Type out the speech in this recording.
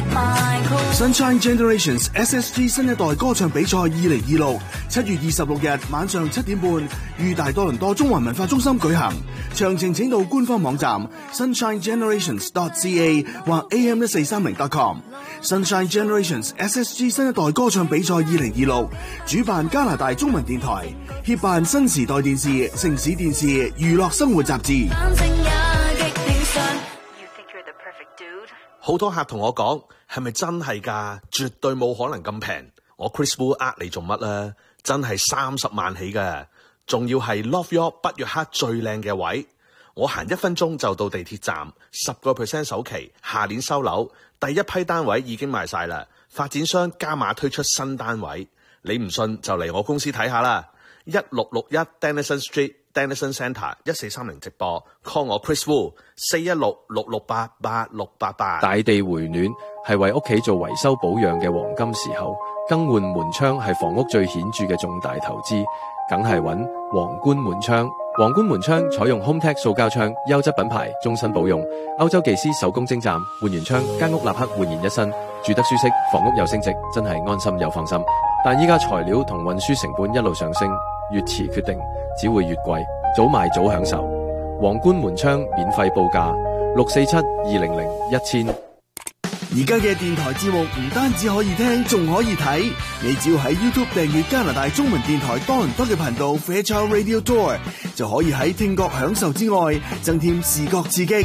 Sunshine Generations SSG 新一代歌唱比賽2026 7月26日晚上7點半於大多倫多中環文化中心舉行，詳情請到官方網站 sunshinegenerations.ca 或 am1430.com。Sunshine Generations SSG 新一代歌唱比賽2026主辦加拿大中文電台，協辦新時代電視、城市電視、娛樂生活雜誌。 好多客同我講，係咪真係㗎？絕對冇可能咁平。我 Chris Wu 呃你做乜啦？真係30萬起嘅，仲要係 Love York 北約克最靚嘅位。我行1分鐘就到地鐵站，10% 首期，下年收樓，第一批單位已經賣晒啦。發展商加碼推出新單位，你唔信就嚟我公司睇下啦。1661 Denison Street Denison Centre 1430直播 ，call 我 Chris Wu 416-668-8688。 大地回暖係為屋企做維修保養嘅黃金時候，更換門窗係房屋最顯著嘅重大投資，梗係揾皇冠門窗。皇冠門窗採用 HomeTech 塑膠窗，優質品牌，終身保用。歐洲技師手工精湛，換完窗間屋立刻煥然一新，住得舒適，房屋又升值，真係安心又放心。但依家材料同運輸成本一路上升，越遲決定只會越貴，早買早享受。皇冠門窗免費報價647-200-1000。 而家嘅電台節目唔單止可以聽，仲可以睇。你只要喺 YouTube 訂閱加拿大中文電台多倫多嘅頻道 Fairchild Radio Tour， 就可以喺聽覺享受之外，增添視覺刺激。